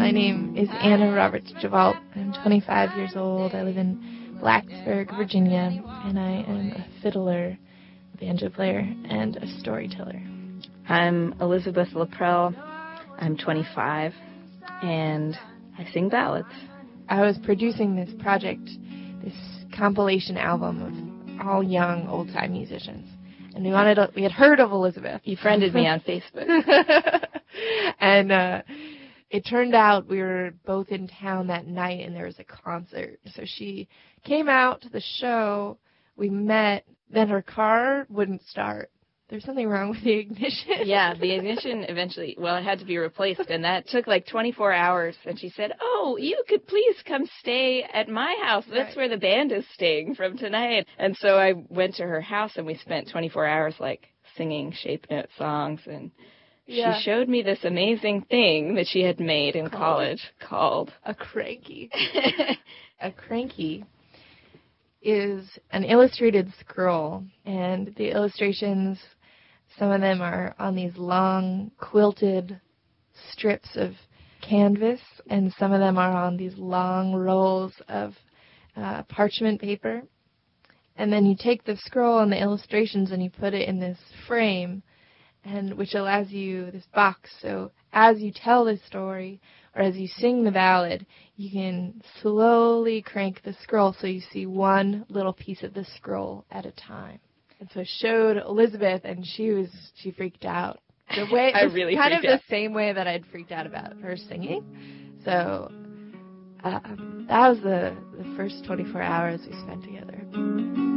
My name is Anna Roberts Javalt. I'm 25 years old. I live in Blacksburg, Virginia, and I am a fiddler, banjo player, and a storyteller. I'm Elizabeth Laprelle. I'm 25, and I sing ballads. I was producing this project, this compilation album of all young, old-time musicians. And we had heard of Elizabeth. You friended me on Facebook. And it turned out we were both in town that night, and there was a concert. So she came out to the show. We met. Then her car wouldn't start. There's something wrong with the ignition. Yeah, the ignition eventually, it had to be replaced, and that took like 24 hours. And she said, "Oh, you could please come stay at my house. That's where the band is staying from tonight." And so I went to her house, and we spent 24 hours, like, singing shape note songs. And she showed me this amazing thing that she had made in college called a cranky. A cranky is an illustrated scroll, and the illustrations, some of them are on these long quilted strips of canvas, and some of them are on these long rolls of parchment paper. And then you take the scroll and the illustrations and you put it in this frame, and which allows you this box. So as you tell this story, or as you sing the ballad, you can slowly crank the scroll so you see one little piece of the scroll at a time. And so I showed Elizabeth, and she freaked out. The way I really kind of freaked out. the same way that I'd freaked out about her singing. So that was the first 24 hours we spent together.